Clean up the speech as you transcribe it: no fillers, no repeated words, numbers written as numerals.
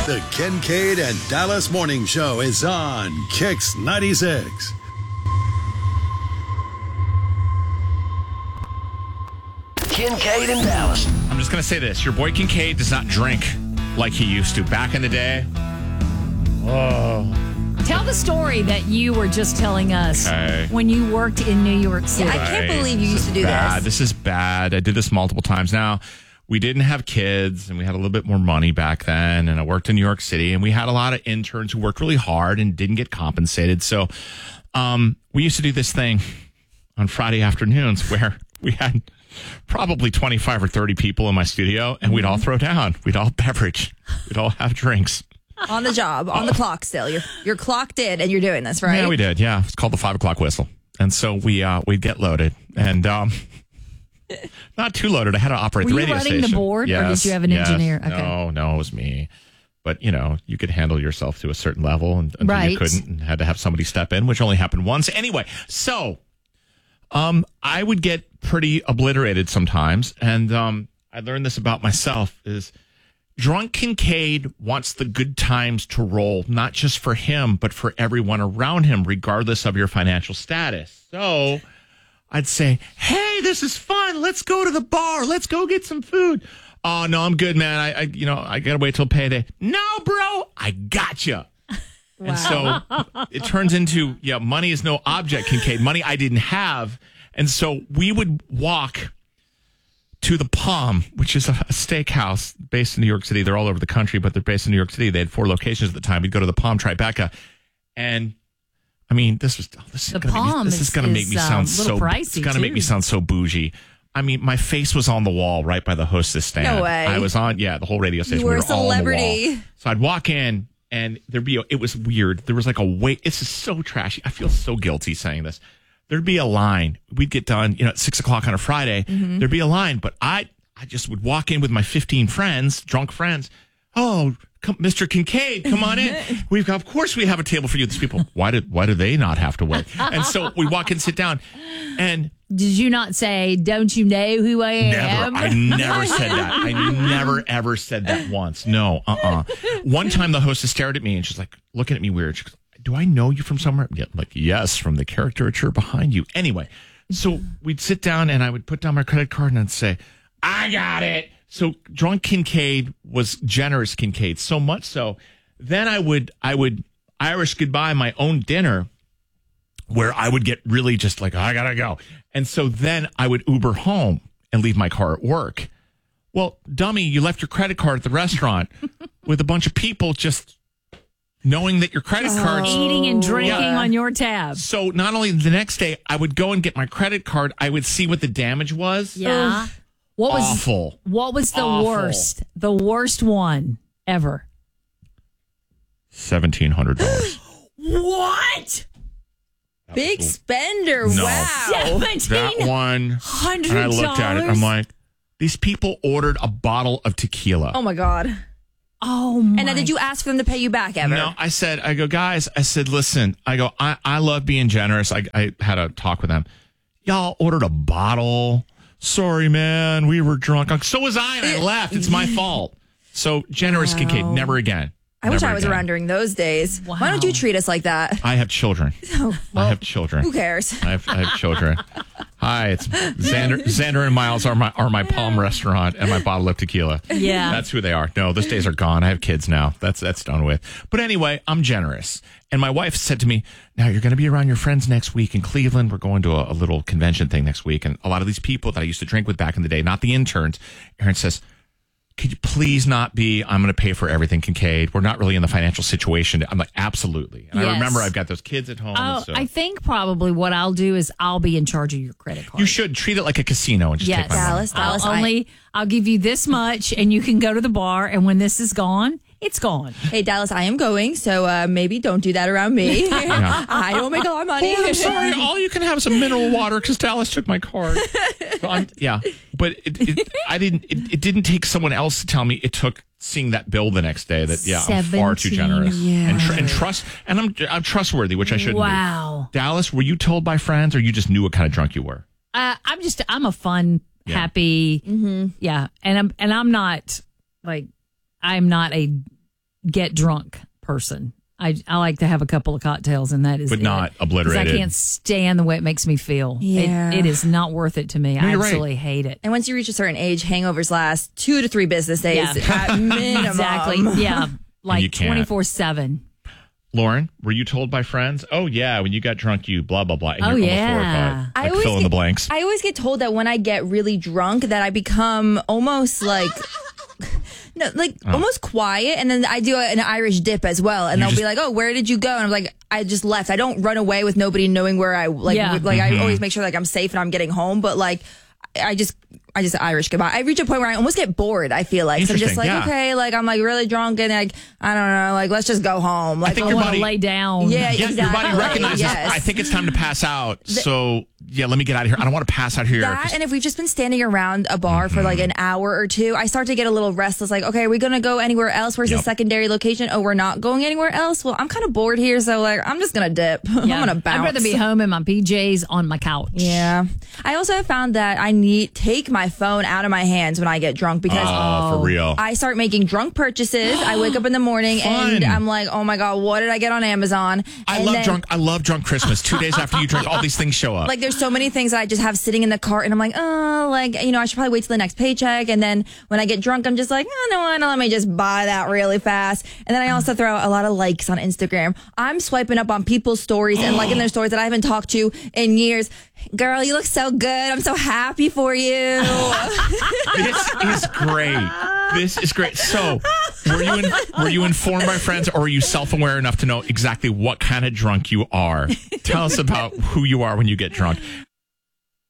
The Kincaid and Dallas Morning Show is on Kix 96. Kincaid and Dallas. I'm just going to say this. Your boy Kincaid does not drink like he used to. Back in the day. Tell the story that you were just telling us when you worked in New York City. I can't believe you used to do bad. this. This is bad. I did this multiple times. Now, we didn't have kids, and we had a little bit more money back then, and I worked in New York City, and we had a lot of interns who worked really hard and didn't get compensated. So we used to do this thing on Friday afternoons where we had probably 25 or 30 people in my studio, and we'd all throw down. We'd all beverage. We'd all have drinks. On the job, on the clock still. You're clocked in and you're doing this, right? Yeah, we did. Yeah, it's called the 5 o'clock whistle. And so we'd get loaded, and not too loaded. I had to operate Were the you radio running station. the board, or did you have an engineer? Okay. No, it was me. But, you could handle yourself to a certain level until you couldn't, and had to have somebody step in, which only happened once. Anyway, so I would get pretty obliterated sometimes, and I learned this about myself is drunk Kincaid wants the good times to roll, not just for him, but for everyone around him, regardless of your financial status. So I'd say, hey, this is fun. Let's go to the bar. Let's go get some food. Oh, no, I'm good, man. I got to wait till payday. No, bro, I gotcha. Wow. And so it turns into, money is no object, Kincaid. Money I didn't have. And so we would walk to the Palm, which is a steakhouse based in New York City. They're all over the country, but they're based in New York City. They had 4 locations at the time. We'd go to the Palm Tribeca. And I mean, this is going to make me sound so pricey. It's going to make me sound so bougie. I mean, my face was on the wall right by the hostess stand. No way. I was on, the whole radio station. You were we a celebrity. All on the wall. So I'd walk in and it was weird. There was like a wait. This is so trashy. I feel so guilty saying this. There'd be a line. We'd get done, at 6 o'clock on a Friday. Mm-hmm. There'd be a line, but I just would walk in with my 15 friends, drunk friends. Oh, Mr. Kincaid, come on in. Of course we have a table for you. These people, why do they not have to wait? And so we walk in, sit down, and did you not say, don't you know who I Never. am? I never said that. I never, ever said that once. No, One time the hostess stared at me and she's like looking at me weird. She goes, do I know you from somewhere? Yeah, like, yes, from the caricature behind you. Anyway, so we'd sit down and I would put down my credit card and I'd say, I got it. So drunk Kincaid was generous Kincaid, so much so. Then I would Irish goodbye my own dinner where I would get really just like, I gotta go. And so then I would Uber home and leave my car at work. Well, dummy, you left your credit card at the restaurant with a bunch of people just knowing that your credit card's eating and drinking on your tab. So not only the next day, I would go and get my credit card. I would see what the damage was. Yeah. What was the worst? The worst one ever? $1,700. What? Big spender. No. Wow. That one. $100. And I looked at it. I'm like, these people ordered a bottle of tequila. Oh my God. Oh my. And then did you ask for them to pay you back ever? No, I go, guys, listen, I love being generous. I had a talk with them. Y'all ordered a bottle. Sorry, man. We were drunk. So was I, and I left. It's my fault. So generous Kincaid, never again. I wish I was around during those days. Wow. Why don't you treat us like that? I have children. I have children. Who cares? I have children. Hi, it's Xander and Miles are my Palm restaurant and my bottle of tequila. Yeah. That's who they are. No, those days are gone. I have kids now. That's done with. But anyway, I'm generous. And my wife said to me, now you're going to be around your friends next week in Cleveland. We're going to a little convention thing next week. And a lot of these people that I used to drink with back in the day, not the interns, Erin says, could you please not be, I'm going to pay for everything, Kincaid. We're not really in the financial situation. I'm like, absolutely. And yes. I remember I've got those kids at home. Oh, so. I think probably what I'll do is I'll be in charge of your credit card. You should treat it like a casino and just take my money. Dallas, I'll give you this much and you can go to the bar, and when this is gone, it's gone. Hey, Dallas, I am going, so maybe don't do that around me. Yeah. I don't make a lot of money. Oh, I'm sorry. All you can have is a mineral water because Dallas took my card. So but it didn't take someone else to tell me. It took seeing that bill the next day that I'm far too generous and trust, and I'm trustworthy, which I shouldn't. Wow, be. Dallas, were you told by friends, or you just knew what kind of drunk you were? I'm a fun, happy, and I'm not like. I'm not a get drunk person. I like to have a couple of cocktails, and that is but not obliterated. I can't stand the way it makes me feel. Yeah. It is not worth it to me. I absolutely hate it. And once you reach a certain age, hangovers last 2 to 3 business days at minimum. Exactly. Yeah. Like 24/7. Lauren, were you told by friends, oh, yeah, when you got drunk, you blah, blah, blah. And you're almost horrified. Like fill in the blanks. I always get told that when I get really drunk that I become almost like... almost quiet, and then I do an Irish dip as well, and they'll be like, "Oh, where did you go?" And I'm like, "I just left." I don't run away with nobody knowing where I I always make sure like I'm safe and I'm getting home, but like I just Irish goodbye. I reach a point where I almost get bored. I feel like so I'm just like okay, like I'm like really drunk and like I don't know, like let's just go home. Like I want to lay down. Yeah, exactly. Your body recognizes. Yes. I think it's time to pass out. So yeah, let me get out of here. I don't want to pass out here. That, and if we've just been standing around a bar for like an hour or two, I start to get a little restless. Like, okay, are we gonna go anywhere else? Where's the secondary location? Oh, we're not going anywhere else. Well, I'm kind of bored here, so like I'm just gonna dip. Yeah. I'm gonna bounce. I'd rather be home in my PJs on my couch. Yeah. I also have found that I take my phone out of my hands when I get drunk because for real. I start making drunk purchases. I wake up in the morning and I'm like, oh my God, what did I get on Amazon? I love drunk Christmas. 2 days after you drink, all these things show up. Like there's so many things that I just have sitting in the cart and I'm like, oh, like, you know, I should probably wait till the next paycheck. And then when I get drunk, I'm just like, oh, no, let me just buy that really fast. And then I also throw a lot of likes on Instagram. I'm swiping up on people's stories and liking their stories that I haven't talked to in years. Girl, you look so good. I'm so happy for you. This is great. This is great. So, were you informed by friends, or are you self-aware enough to know exactly what kind of drunk you are? Tell us about who you are when you get drunk.